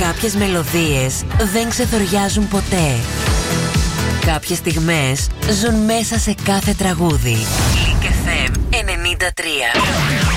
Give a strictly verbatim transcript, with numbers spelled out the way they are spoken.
Κάποιες μελωδίες δεν ξεθοριάζουν ποτέ. Κάποιες στιγμές ζουν μέσα σε κάθε τραγούδι. Link εφ εμ ενενήντα τρία.